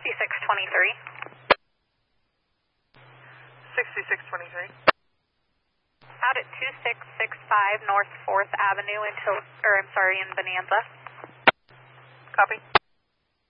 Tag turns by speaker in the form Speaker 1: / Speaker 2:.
Speaker 1: 6623.
Speaker 2: 6623.
Speaker 1: Out at 2665 North 4th Avenue in Bonanza.
Speaker 2: Copy.